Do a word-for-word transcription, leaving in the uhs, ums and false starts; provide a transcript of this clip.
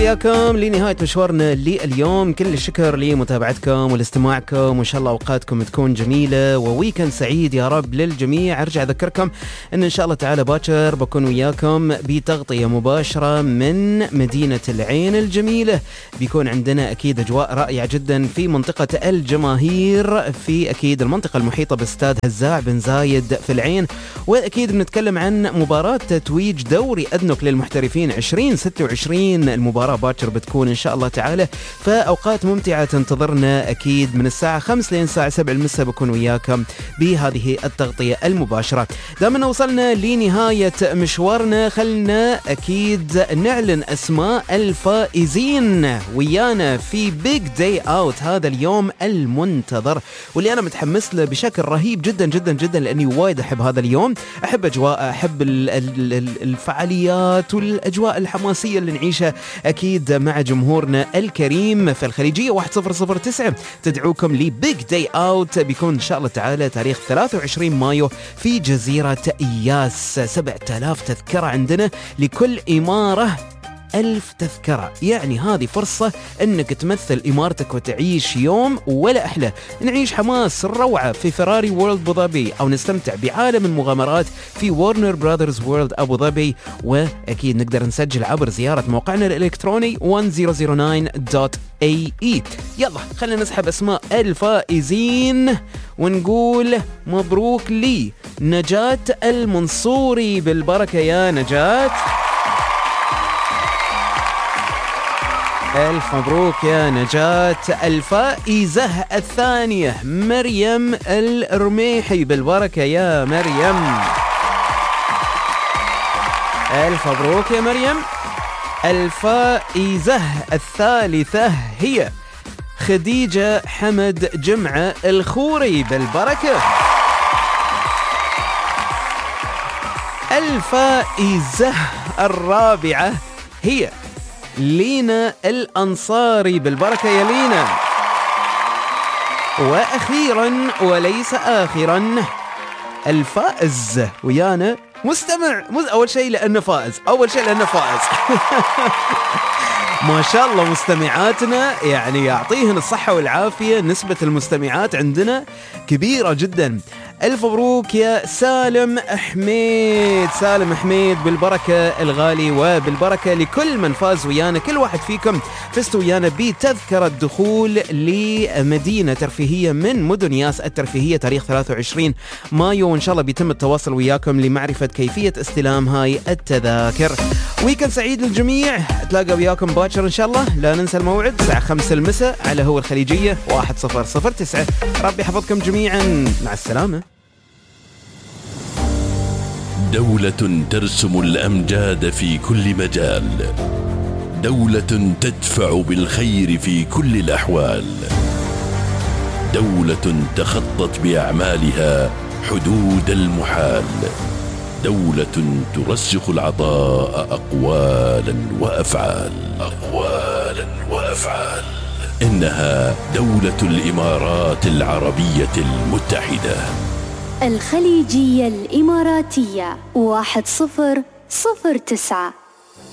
وياكم لنهاية مشوارنا لليوم. كل الشكر لمتابعتكم والاستماعكم، وإن شاء الله أوقاتكم تكون جميلة وويكند سعيد يا رب للجميع. أرجع أذكركم أن إن شاء الله تعالى باكر بكون وياكم بتغطية مباشرة من مدينة العين الجميلة. بيكون عندنا أكيد أجواء رائعة جدا في منطقة الجماهير، في أكيد المنطقة المحيطة باستاد هزاع بن زايد في العين. وأكيد بنتكلم عن مباراة تتويج دوري أدنك للمحترفين عشرين ستة وعشرين. المباراة باكر بتكون إن شاء الله تعالى، فأوقات ممتعة تنتظرنا أكيد من الساعة خمسة لين الساعة سبعة المساء بكون وياكم بهذه التغطية المباشرة. دامنا وصلنا لنهاية مشوارنا، خلنا أكيد نعلن أسماء الفائزين ويانا في بيج داي أوت، هذا اليوم المنتظر واللي أنا متحمس له بشكل رهيب جدا جدا جدا، لأني وايد أحب هذا اليوم، أحب أجواء، أحب الفعاليات والأجواء الحماسية اللي نعيشها أكيد مع جمهورنا الكريم. في الخليجية واحد صفر صفر تسعة تدعوكم لبيج داي أوت، بيكون إن شاء الله تعالى تاريخ ثلاثة وعشرين مايو في جزيرة إياس. سبعة آلاف تذكرة عندنا لكل إمارة، ألف تذكرة، يعني هذه فرصة أنك تمثل إمارتك وتعيش يوم ولا أحلى. نعيش حماس الروعة في فراري وورلد أبو ظبي، أو نستمتع بعالم المغامرات في وارنر براذرز وورلد أبو ظبي. وأكيد نقدر نسجل عبر زيارة موقعنا الإلكتروني ألف وتسعة دوت إيه إي. يلا خلينا نسحب أسماء الفائزين ونقول مبروك لي نجاة المنصوري. بالبركة يا نجاة، ألف مبروك يا نجاة. الفائزة الثانية مريم الرميحي، بالبركة يا مريم، ألف مبروك يا مريم. الفائزة الثالثة هي خديجة حمد جمعة الخوري، بالبركة. الفائزة الرابعة هي لينا الأنصاري، بالبركة يا لينا. وأخيرا وليس آخرا، الفائز ويانا مستمع مز... أول شيء لأنه فائز، أول شيء لأنه فائز ما شاء الله مستمعاتنا يعني يعطيهن الصحة والعافية، نسبة المستمعات عندنا كبيرة جدا. ألف مبروك يا سالم حميد، سالم حميد بالبركة الغالي، وبالبركة لكل من فاز ويانا. كل واحد فيكم فزتوا ويانا بتذكرة دخول لمدينة ترفيهية من مدن ياس الترفيهية تاريخ ثلاثة وعشرين مايو، وإن شاء الله بيتم التواصل وياكم لمعرفة كيفية استلام هاي التذاكر. ويكند سعيد للجميع، اتلاقى وياكم باكر إن شاء الله. لا ننسى الموعد الساعة خمسة المساء على هو الخليجية واحد صفر صفر تسعة. ربي يحفظكم جميعا، مع السلامة. دولة ترسم الأمجاد في كل مجال، دولة تدفع بالخير في كل الأحوال، دولة تخطت بأعمالها حدود المحال، دولة ترسخ العطاء أقوالا وأفعال أقوالا وأفعال إنها دولة الإمارات العربية المتحدة. الخليجية الإماراتية واحد صفر صفر تسعة.